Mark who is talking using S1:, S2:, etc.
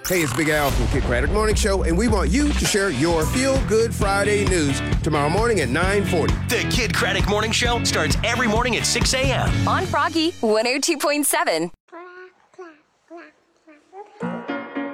S1: Hey, it's Big Al from Kid Craddock Morning Show, and we want you to share your Feel Good Friday news tomorrow morning at 9:40.
S2: The Kid Craddock Morning Show starts every morning at 6 a.m.
S3: on Froggy 102.7.